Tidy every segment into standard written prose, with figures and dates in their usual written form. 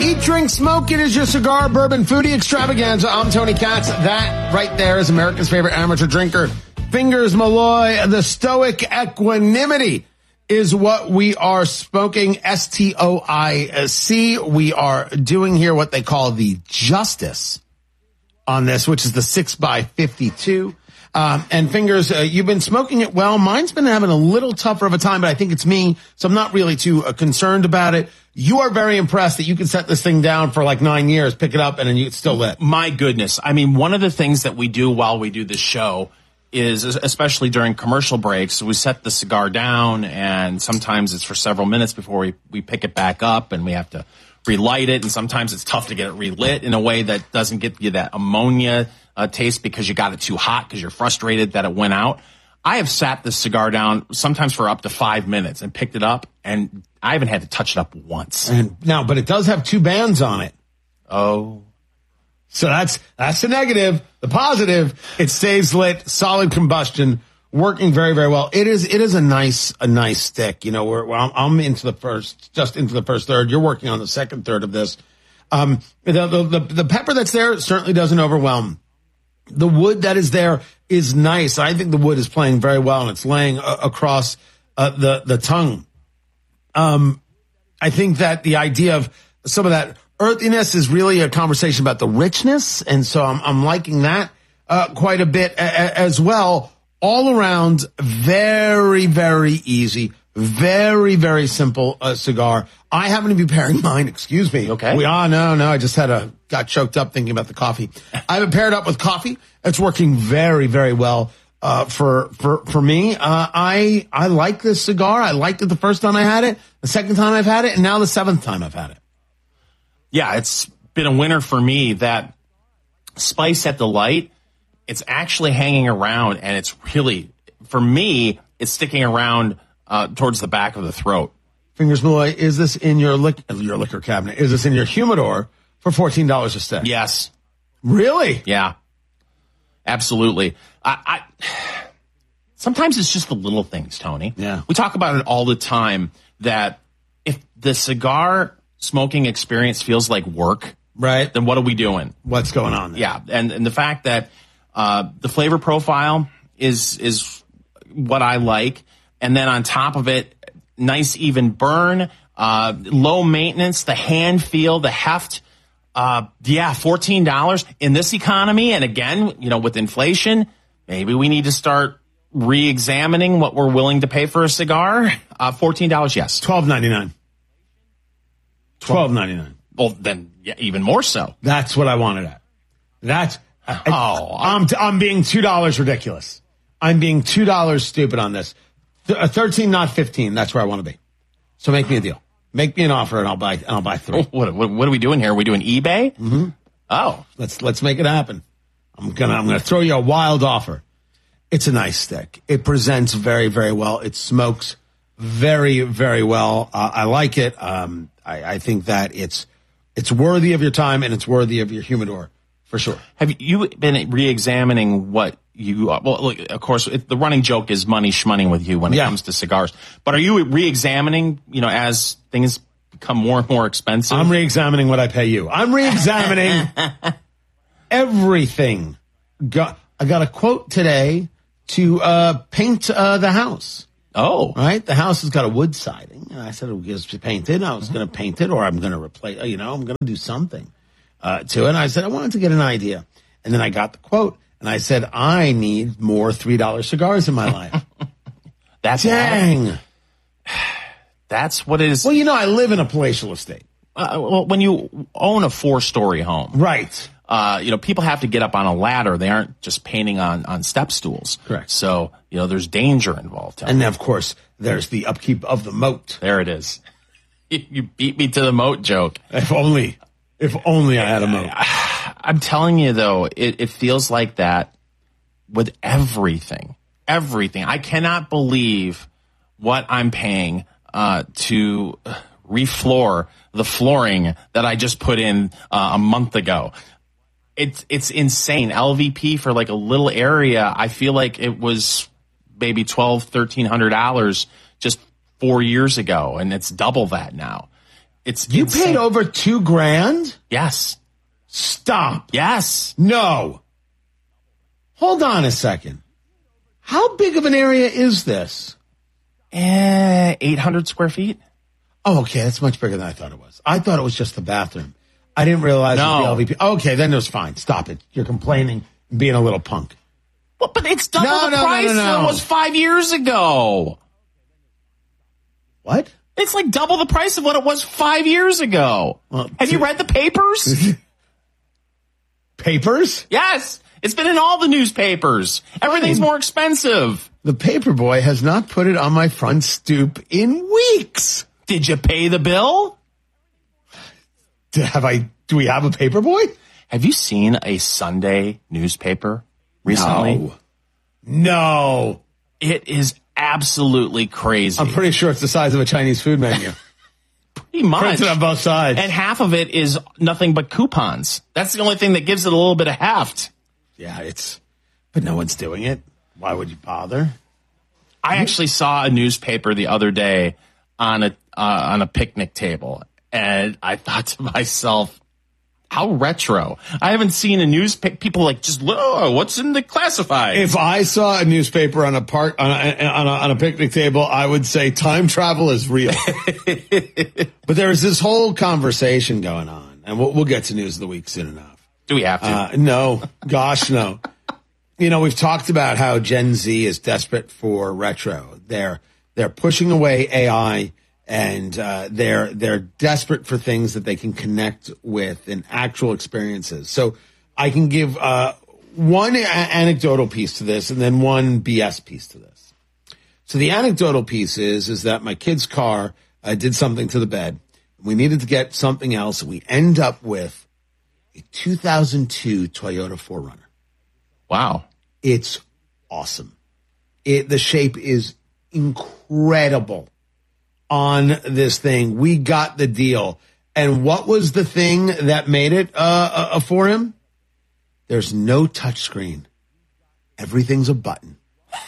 Eat, drink, smoke. It is your cigar, bourbon, foodie extravaganza. I'm Tony Katz. That right there is America's favorite amateur drinker, Fingers Malloy. The Stoic Equanimity is what we are smoking, STOIC. We are doing here what they call the Justice on this, which is the 6x52. And Fingers, you've been smoking it well. Mine's been having a little tougher of a time, but I think it's me, so I'm not really too concerned about it. You are very impressed that you can set this thing down for like 9 years, pick it up, and then it's still lit. My goodness. I mean, one of the things that we do while we do this show is, especially during commercial breaks, we set the cigar down, and sometimes it's for several minutes before we pick it back up, and we have to relight it, and sometimes it's tough to get it relit in a way that doesn't get you that ammonia taste because you got it too hot because you're frustrated that it went out. I have sat this cigar down sometimes for up to 5 minutes and picked it up, and I haven't had to touch it up once. And now, but it does have 2 bands on it. Oh. So that's the negative. The positive, it stays lit, solid combustion, working very, very well. It is a nice stick. You know, I'm into the first third. You're working on the second third of this. The pepper that's there certainly doesn't overwhelm. The wood that is there is nice. I think the wood is playing very well, and it's laying across the tongue. I think that the idea of some of that earthiness is really a conversation about the richness, and so I'm liking that quite a bit as well. All around, very, very easy, very, very simple cigar. I happen to be pairing mine. Excuse me. Okay. No. I just got choked up thinking about the coffee. I have it paired up with coffee. It's working very, very well for me. I like this cigar. I liked it the first time I had it, the second time I've had it, and now the 7th time I've had it. Yeah, it's been a winner for me. That spice at the light, it's actually hanging around, and it's really, for me, it's sticking around towards the back of the throat. Fingers Malloy, is this in your liquor cabinet? Is this in your humidor for $14 a stick? Yes. Really? Yeah. Absolutely. I sometimes it's just the little things, Tony. Yeah. We talk about it all the time that if the cigar smoking experience feels like work, right, then what are we doing? What's going on there? Yeah. And the fact that the flavor profile is what I like. And then on top of it, nice even burn, low maintenance, the hand feel, the heft. $14 in this economy. And again, you know, with inflation, maybe we need to start re-examining what we're willing to pay for a cigar. $14, yes. $12.99. $12.99. Well, then yeah, even more so. That's what I wanted at. I'm being $2 ridiculous. I'm being $2 stupid on this. 13, not 15. That's where I want to be. So make me a deal. Make me an offer, and I'll buy 3. What are we doing here? Are we doing eBay? Mm-hmm. Oh, let's make it happen. I'm gonna throw you a wild offer. It's a nice stick. It presents very, very well. It smokes very, very well. I like it. I think that it's worthy of your time, and it's worthy of your humidor for sure. Have you been re-examining what you? Well, look, of course, the running joke is money shmoney with you when it comes to cigars. But are you re-examining? You know, as things become more and more expensive. I'm re-examining what I pay you. I'm re-examining everything. I got a quote today to paint the house. Oh, right. The house has got a wood siding, and I said it was painted. I was going to paint it, or I'm going to replace. I'm going to do something to it. And I said I wanted to get an idea, and then I got the quote. And I said, I need more $3 cigars in my life. Dang. That's what it is. Well, you know, I live in a palatial estate. Well, when you own a 4-story home. Right. You know, people have to get up on a ladder. They aren't just painting on step stools. Correct. So, you know, there's danger involved. And then, of course, there's the upkeep of the moat. There it is. You beat me to the moat joke. If only I had a moat. I'm telling you, though, it feels like that with everything. Everything. I cannot believe what I'm paying to refloor the flooring that I just put in a month ago. It's insane. LVP for like a little area, I feel like it was maybe $1,200, $1,300 just 4 years ago, and it's double that now. It's You insane. paid over $2,000? Yes. Stop. Yes. No. Hold on a second. How big of an area is this? 800 square feet. Oh, okay. That's much bigger than I thought it was. I thought it was just the bathroom. I didn't realize No. it was the LVP. Okay, then it was fine. Stop it. You're complaining and being a little punk. Well, but it's double No, the no, no, price no, no. that it was 5 years ago. What? It's like double the price of what it was 5 years ago. Well, Have you read the papers? Papers? Yes. It's been in all the newspapers. Everything's more expensive. The paper boy has not put it on my front stoop in weeks. Did you pay the bill? Do we have a paper boy? Have you seen a Sunday newspaper recently? No. It is absolutely crazy. I'm pretty sure it's the size of a Chinese food menu. Pretty much. Printed on both sides. And half of it is nothing but coupons. That's the only thing that gives it a little bit of heft. Yeah, but no one's doing it. Why would you bother? I actually saw a newspaper the other day on a picnic table, and I thought to myself, how retro. I haven't seen a newspaper. People like, just, oh, what's in the classifieds? If I saw a newspaper on a picnic table, I would say time travel is real. But there is this whole conversation going on, and we'll get to news of the week soon enough. Do we have to? No. Gosh, no. You know, we've talked about how Gen Z is desperate for retro. They're pushing away AI, and they're desperate for things that they can connect with in actual experiences. So I can give one anecdotal piece to this, and then one BS piece to this. So the anecdotal piece is that my kid's car did something to the bed. We needed to get something else. We end up with a 2002 Toyota 4Runner. Wow. It's awesome. The shape is incredible on this thing. We got the deal. And what was the thing that made it for him? There's no touchscreen. Everything's a button.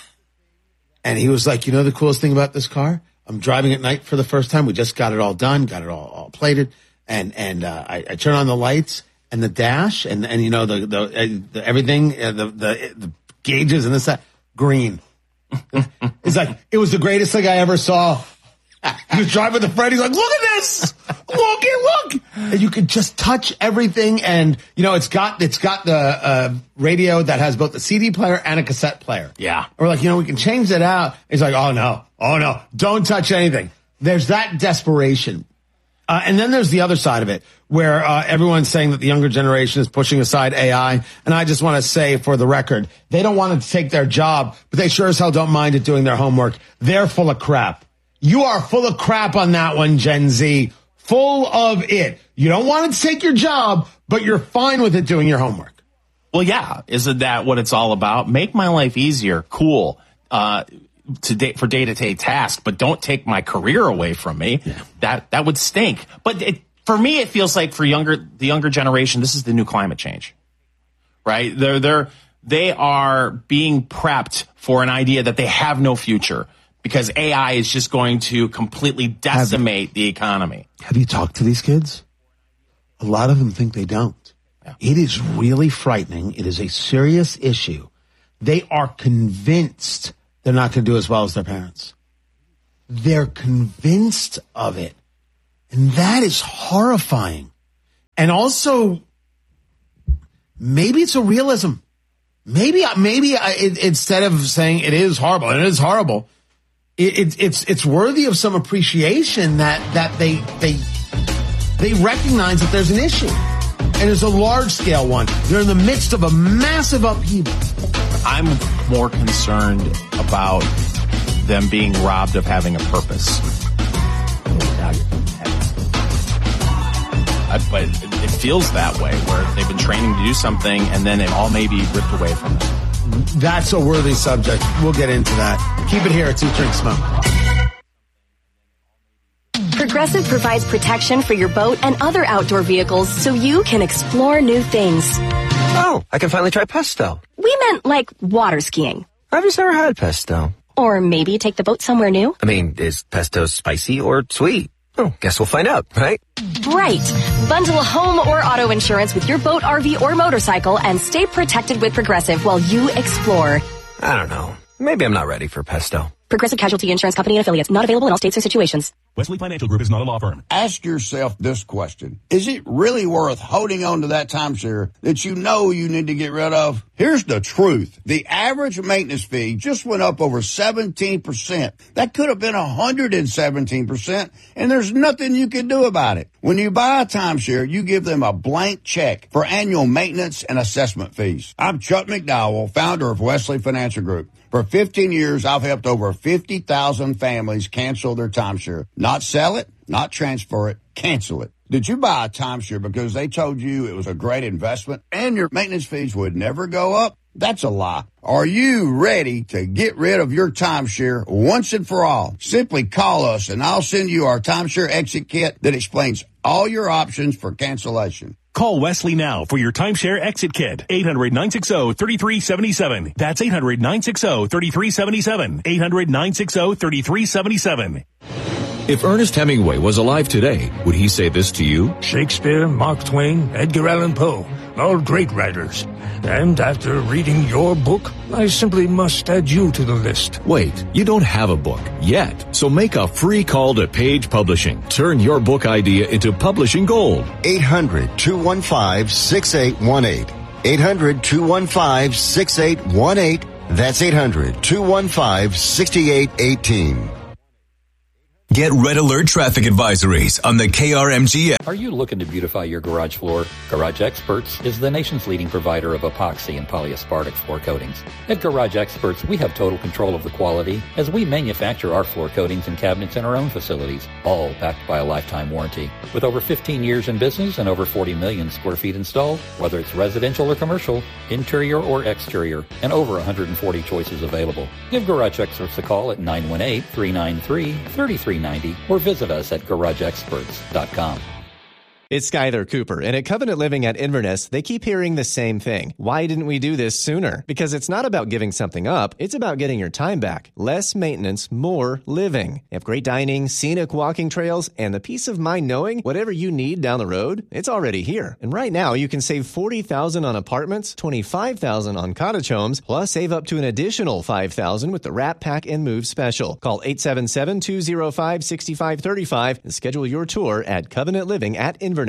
And he was like, you know the coolest thing about this car? I'm driving at night for the first time. We just got it all done, got it all plated. And I turn on the lights. And the dash and you know the everything the gauges and this that green. It's like it was the greatest thing I ever saw. He was driving with a friend. He's like, "Look at this! Look!" And you could just touch everything, and you know it's got the radio that has both a CD player and a cassette player. Yeah, we're like, you know, we can change that out. He's like, "Oh no, don't touch anything." There's that desperation. And then there's the other side of it, where everyone's saying that the younger generation is pushing aside AI. And I just want to say, for the record, they don't want it to take their job, but they sure as hell don't mind it doing their homework. They're full of crap. You are full of crap on that one, Gen Z. Full of it. You don't want it to take your job, but you're fine with it doing your homework. Well, yeah. Isn't that what it's all about? Make my life easier. Cool. For day-to-day tasks, but don't take my career away from me. Yeah. That would stink. But for me, it feels like for the younger generation, this is the new climate change, right? They are being prepped for an idea that they have no future because AI is just going to completely decimate the economy. Have you talked to these kids? A lot of them think they don't. Yeah. It is really frightening. It is a serious issue. They are convinced they're not going to do as well as their parents. They're convinced of it. And that is horrifying. And also, maybe it's a realism. Maybe instead of saying it is horrible, and it is horrible, it's worthy of some appreciation that they recognize that there's an issue. And it's a large-scale one. They're in the midst of a massive upheaval. I'm more concerned about them being robbed of having a purpose. But it feels that way, where they've been training to do something, and then it all may be ripped away from them. That's a worthy subject. We'll get into that. Keep it here at Two Drink Smoke. Progressive provides protection for your boat and other outdoor vehicles so you can explore new things. Oh, I can finally try pesto. We meant like water skiing. I've just never had pesto. Or maybe take the boat somewhere new. I mean, is pesto spicy or sweet? Oh, guess we'll find out, right? Right. Bundle home or auto insurance with your boat, RV, or motorcycle and stay protected with Progressive while you explore. I don't know. Maybe I'm not ready for Pesto. Progressive Casualty Insurance Company and affiliates. Not available in all states or situations. Wesley Financial Group is not a law firm. Ask yourself this question. Is it really worth holding on to that timeshare that you know you need to get rid of? Here's the truth. The average maintenance fee just went up over 17%. That could have been 117%, and there's nothing you can do about it. When you buy a timeshare, you give them a blank check for annual maintenance and assessment fees. I'm Chuck McDowell, founder of Wesley Financial Group. For 15 years, I've helped over 50,000 families cancel their timeshare. Not sell it, not transfer it, cancel it. Did you buy a timeshare because they told you it was a great investment and your maintenance fees would never go up? That's a lie. Are you ready to get rid of your timeshare once and for all? Simply call us and I'll send you our timeshare exit kit that explains all your options for cancellation. Call Wesley now for your timeshare exit kit. 800-960-3377. That's 800-960-3377. 800-960-3377. If Ernest Hemingway was alive today, would he say this to you? Shakespeare, Mark Twain, Edgar Allan Poe, all great writers. And after reading your book, I simply must add you to the list. Wait, you don't have a book yet, so make a free call to Page Publishing. Turn your book idea into publishing gold. 800-215-6818. 800-215-6818. That's 800-215-6818. Get red alert traffic advisories on the KRMG app. Are you looking to beautify your garage floor? Garage Experts is the nation's leading provider of epoxy and polyaspartic floor coatings. At Garage Experts, we have total control of the quality as we manufacture our floor coatings and cabinets in our own facilities, all backed by a lifetime warranty. With over 15 years in business and over 40 million square feet installed, whether it's residential or commercial, interior or exterior, and over 140 choices available. Give Garage Experts a call at 918-393-3390 or visit us at GarageExperts.com. It's Skyler Cooper, and at Covenant Living at Inverness, they keep hearing the same thing. Why didn't we do this sooner? Because it's not about giving something up, it's about getting your time back. Less maintenance, more living. They have great dining, scenic walking trails, and the peace of mind knowing whatever you need down the road, it's already here. And right now, you can save $40,000 on apartments, $25,000 on cottage homes, plus save up to an additional $5,000 with the Wrap, Pack, and Move special. Call 877-205-6535 and schedule your tour at Covenant Living at Inverness.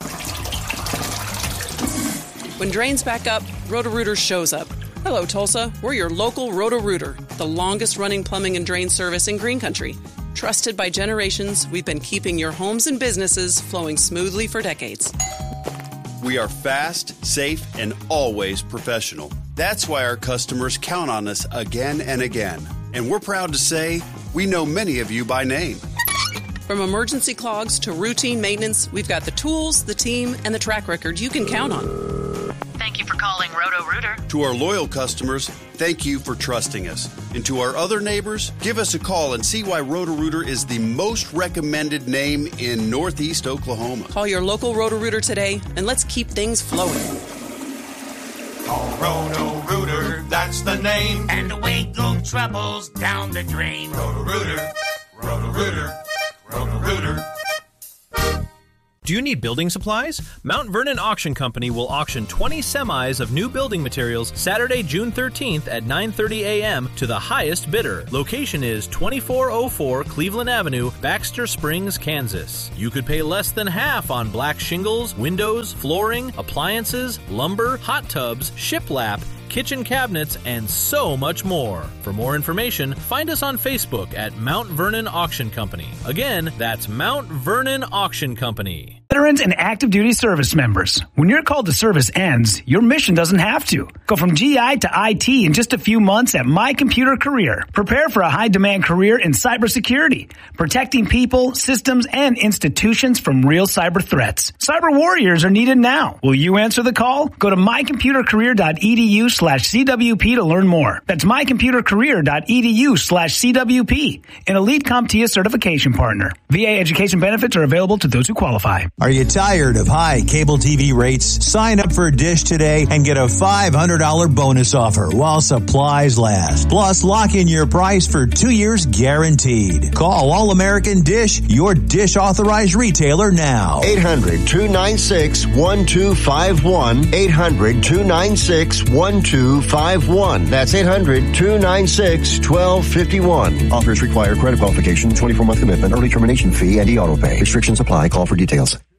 When drains back up, Roto-Rooter shows up. Hello, Tulsa. We're your local Roto-Rooter, the longest-running plumbing and drain service in Green Country. Trusted by generations, we've been keeping your homes and businesses flowing smoothly for decades. We are fast, safe, and always professional. That's why our customers count on us again and again. And we're proud to say we know many of you by name. From emergency clogs to routine maintenance, we've got the tools, the team, and the track record you can count on. Thank you for calling Roto-Rooter. To our loyal customers, thank you for trusting us. And to our other neighbors, give us a call and see why Roto-Rooter is the most recommended name in Northeast Oklahoma. Call your local Roto-Rooter today, and let's keep things flowing. Call Roto-Rooter, that's the name. And away go troubles down the drain. Roto-Rooter, Roto-Rooter. Roto-Rooter. Do you need building supplies? Mount Vernon Auction Company will auction 20 semis of new building materials Saturday, June 13th at 9:30 a.m. to the highest bidder. Location is 2404 Cleveland Avenue, Baxter Springs, Kansas. You could pay less than half on black shingles, windows, flooring, appliances, lumber, hot tubs, shiplap, kitchen cabinets, and so much more. For more information, find us on Facebook at Mount Vernon Auction Company. Again, that's Mount Vernon Auction Company. Veterans and active duty service members, when your call to service ends, your mission doesn't have to. Go from GI to IT in just a few months at My Computer Career. Prepare for a high-demand career in cybersecurity, protecting people, systems, and institutions from real cyber threats. Cyber warriors are needed now. Will you answer the call? Go to mycomputercareer.edu/CWP to learn more. That's mycomputercareer.edu/CWP, an elite CompTIA certification partner. VA education benefits are available to those who qualify. Are you tired of high cable TV rates? Sign up for Dish today and get a $500 bonus offer while supplies last. Plus, lock in your price for 2 years guaranteed. Call All American Dish, your Dish authorized retailer now. 800-296-1251. 800-296-1251. That's 800-296-1251. Offers require credit qualification, 24-month commitment, early termination fee, and e-auto pay. Restrictions apply. Call for details.